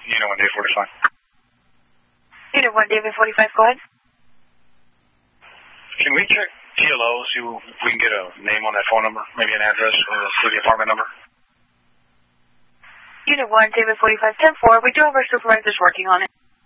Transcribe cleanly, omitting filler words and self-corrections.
Unit 1, David 40 is fine. Unit 1, David 45, go ahead. Can we check TLO, see if we can get a name on that phone number, maybe an address for the apartment number? Unit 1, David 45, 10-4. We do have our supervisors working on it.